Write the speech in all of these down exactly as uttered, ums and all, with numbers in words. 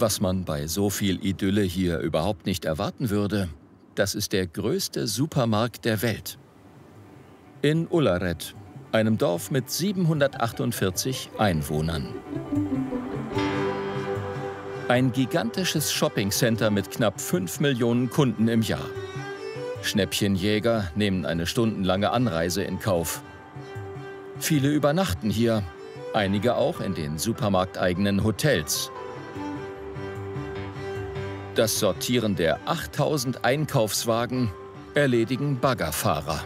Was man bei so viel Idylle hier überhaupt nicht erwarten würde, das ist der größte Supermarkt der Welt. In Ullared, einem Dorf mit siebenhundertachtundvierzig Einwohnern. Ein gigantisches Shoppingcenter mit knapp fünf Millionen Kunden im Jahr. Schnäppchenjäger nehmen eine stundenlange Anreise in Kauf. Viele übernachten hier, einige auch in den supermarkteigenen Hotels. Das Sortieren der achttausend Einkaufswagen erledigen Baggerfahrer.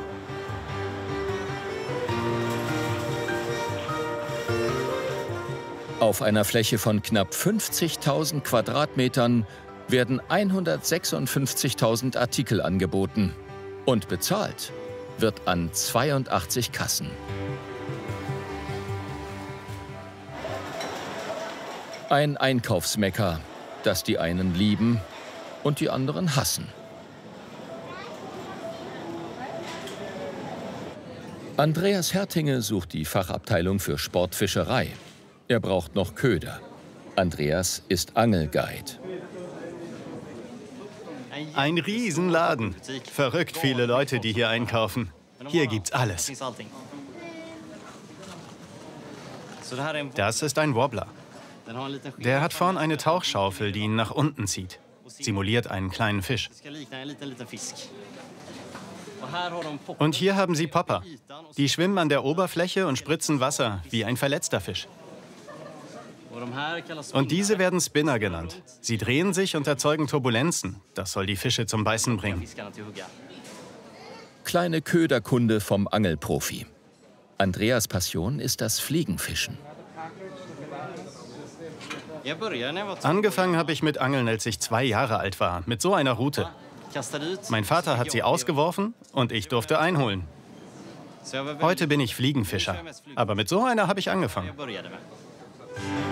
Auf einer Fläche von knapp fünfzigtausend Quadratmetern werden hundertsechsundfünfzigtausend Artikel angeboten. Und bezahlt wird an zweiundachtzig Kassen. Ein Einkaufsmekka, das die einen lieben und die anderen hassen. Andreas Hertinge sucht die Fachabteilung für Sportfischerei. Er braucht noch Köder. Andreas ist Angelguide. Ein Riesenladen. Verrückt viele Leute, die hier einkaufen. Hier gibt's alles. Das ist ein Wobbler. Der hat vorn eine Tauchschaufel, die ihn nach unten zieht. Simuliert einen kleinen Fisch. Und hier haben sie Popper. Die schwimmen an der Oberfläche und spritzen Wasser, wie ein verletzter Fisch. Und diese werden Spinner genannt. Sie drehen sich und erzeugen Turbulenzen. Das soll die Fische zum Beißen bringen. Kleine Köderkunde vom Angelprofi. Andreas' Passion ist das Fliegenfischen. Angefangen habe ich mit Angeln, als ich zwei Jahre alt war, mit so einer Rute. Mein Vater hat sie ausgeworfen und ich durfte einholen. Heute bin ich Fliegenfischer, aber mit so einer habe ich angefangen.